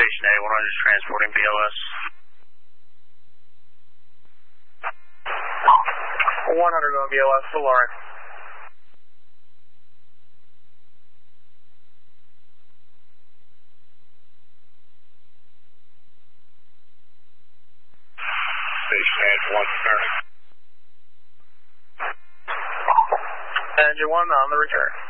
Station A100 transporting BLS. 100 on BLS to Lawrence. Station A1 turning. Engine 1 on the return.